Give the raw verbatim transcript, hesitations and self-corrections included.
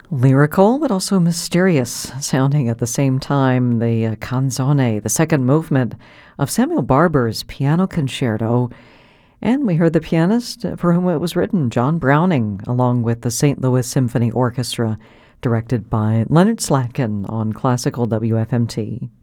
Lyrical, but also mysterious sounding at the same time. The uh, canzone, the second movement of Samuel Barber's Piano Concerto. And we heard the pianist for whom it was written, John Browning, along with the Saint Louis Symphony Orchestra, directed by Leonard Slatkin on Classical W F M T.